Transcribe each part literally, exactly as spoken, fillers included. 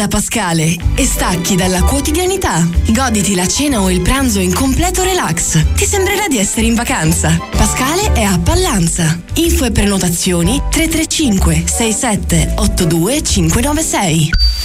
da Pascale e stacchi dalla quotidianità. Goditi la cena o il pranzo in completo relax. Ti sembrerà di essere in vacanza. Pascale è a Pallanza. Info e prenotazioni tre tre cinque sei sette otto due cinque nove sei.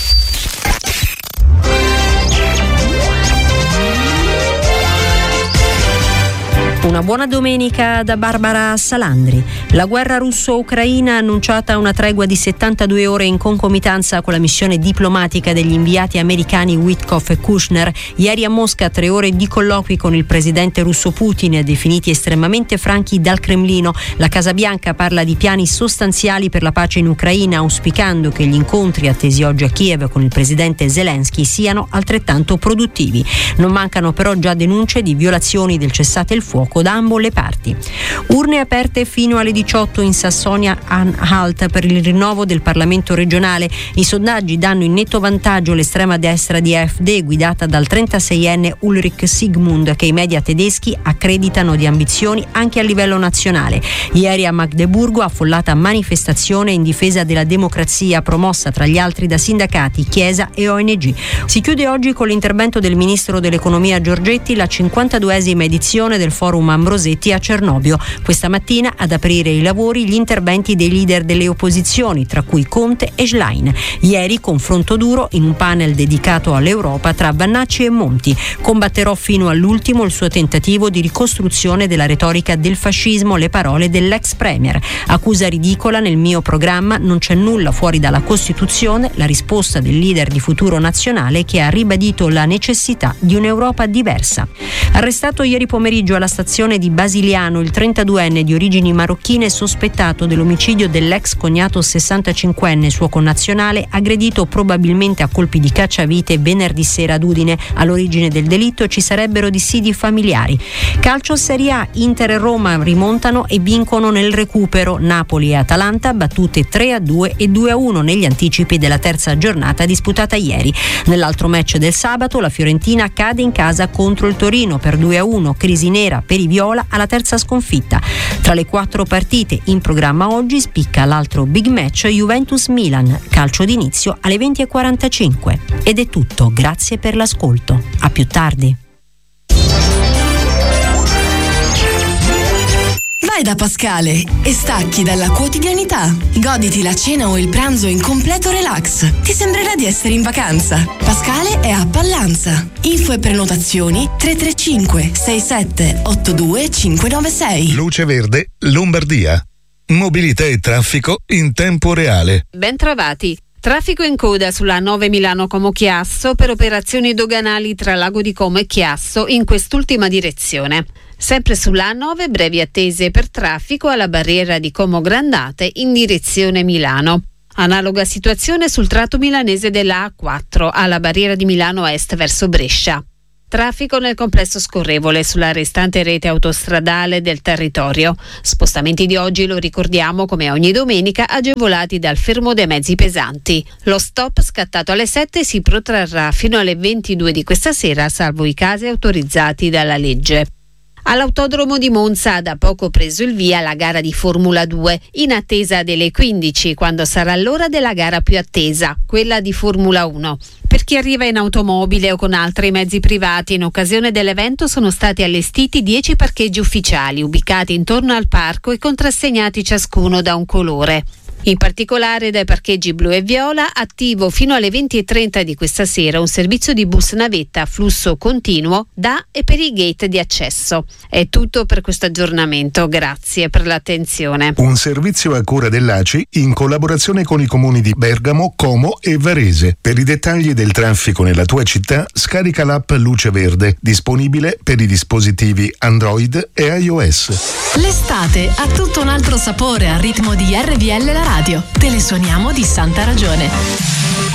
Una buona domenica da Barbara Salandri. La guerra russo-ucraina ha annunciata una tregua di settantadue ore in concomitanza con la missione diplomatica degli inviati americani Witkoff e Kushner. Ieri a Mosca tre ore di colloqui con il presidente russo Putin, definiti estremamente franchi dal Cremlino. La Casa Bianca parla di piani sostanziali per la pace in Ucraina, auspicando che gli incontri attesi oggi a Kiev con il presidente Zelensky siano altrettanto produttivi. Non mancano però già denunce di violazioni del cessate il fuoco da ambo le parti. Urne aperte fino alle diciotto in Sassonia-Anhalt per il rinnovo del Parlamento regionale. I sondaggi danno in netto vantaggio l'estrema destra di A F D, guidata dal trentaseienne Ulrich Sigmund, che i media tedeschi accreditano di ambizioni anche a livello nazionale. Ieri a Magdeburgo affollata manifestazione in difesa della democrazia, promossa tra gli altri da sindacati, chiesa e O N G. Si chiude oggi con l'intervento del ministro dell'economia Giorgetti la cinquantaduesima edizione del Forum Ambrosetti a Cernobbio. Questa mattina ad aprire i lavori gli interventi dei leader delle opposizioni, tra cui Conte e Schlein. Ieri confronto duro in un panel dedicato all'Europa tra Vannacci e Monti. Combatterò fino all'ultimo il suo tentativo di ricostruzione della retorica del fascismo, le parole dell'ex premier. Accusa ridicola, nel mio programma non c'è nulla fuori dalla Costituzione, la risposta del leader di Futuro Nazionale, che ha ribadito la necessità di un'Europa diversa. Arrestato ieri pomeriggio alla stazione di Basiliano il trentaduenne di origini marocchine sospettato dell'omicidio dell'ex cognato sessantacinquenne suo connazionale, aggredito probabilmente a colpi di cacciavite venerdì sera ad Udine. All'origine del delitto ci sarebbero dissidi familiari. Calcio Serie A, Inter e Roma rimontano e vincono nel recupero. Napoli e Atalanta battute tre a due e due a uno negli anticipi della terza giornata disputata ieri. Nell'altro match del sabato la Fiorentina cade in casa contro il Torino per due a uno, crisi nera per i viola alla terza sconfitta. Tra le quattro partite in programma oggi spicca l'altro big match Juventus-Milan, calcio d'inizio alle venti e quarantacinque. Ed è tutto, grazie per l'ascolto. A più tardi. Vai da Pascale e stacchi dalla quotidianità. Goditi la cena o il pranzo in completo relax. Ti sembrerà di essere in vacanza. Pascale è a Pallanza. Info e prenotazioni tre tre cinque sei sette otto due cinque nove sei. Luce Verde, Lombardia. Mobilità e traffico in tempo reale. Ben trovati. Traffico in coda sulla A nove Milano-Como Chiasso per operazioni doganali tra Lago di Como e Chiasso in quest'ultima direzione. Sempre sulla A nove, brevi attese per traffico alla barriera di Como Grandate in direzione Milano. Analoga situazione sul tratto milanese della A quattro alla barriera di Milano Est verso Brescia. Traffico nel complesso scorrevole sulla restante rete autostradale del territorio. Spostamenti di oggi, lo ricordiamo, come ogni domenica, agevolati dal fermo dei mezzi pesanti. Lo stop scattato alle sette si protrarrà fino alle ventidue di questa sera, salvo i casi autorizzati dalla legge. All'autodromo di Monza ha da poco preso il via la gara di Formula due, in attesa delle quindici, quando sarà l'ora della gara più attesa, quella di Formula uno. Per chi arriva in automobile o con altri mezzi privati, in occasione dell'evento sono stati allestiti dieci parcheggi ufficiali, ubicati intorno al parco e contrassegnati ciascuno da un colore. In particolare dai parcheggi blu e viola, attivo fino alle venti e trenta di questa sera un servizio di bus navetta a flusso continuo da e per i gate di accesso. È tutto per questo aggiornamento, grazie per l'attenzione. Un servizio a cura dell'A C I in collaborazione con i comuni di Bergamo, Como e Varese. Per i dettagli del traffico nella tua città, scarica l'app Luce Verde, disponibile per i dispositivi Android e iOS. L'estate ha tutto un altro sapore al ritmo di R V L La Radio. Te le suoniamo di santa ragione.